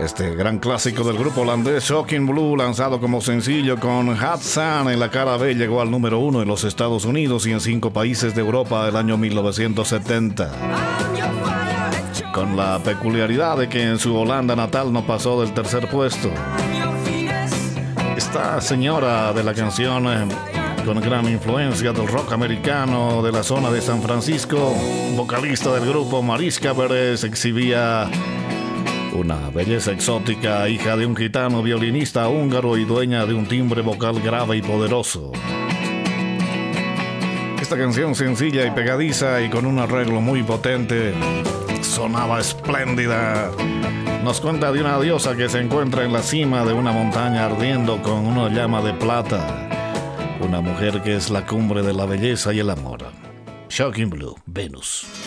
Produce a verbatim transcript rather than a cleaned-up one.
Este gran clásico del grupo holandés Shocking Blue, lanzado como sencillo con Hot Sun en la cara B, llegó al número uno en los Estados Unidos y en cinco países de Europa el año mil novecientos setenta. Con la peculiaridad de que en su Holanda natal no pasó del tercer puesto. Esta señora de la canción, eh, con gran influencia del rock americano de la zona de San Francisco, vocalista del grupo Mariska Perez, exhibía una belleza exótica, hija de un gitano violinista húngaro y dueña de un timbre vocal grave y poderoso. Esta canción sencilla y pegadiza y con un arreglo muy potente sonaba espléndida. Nos cuenta de una diosa que se encuentra en la cima de una montaña ardiendo con una llama de plata. Una mujer que es la cumbre de la belleza y el amor. Shocking Blue, Venus.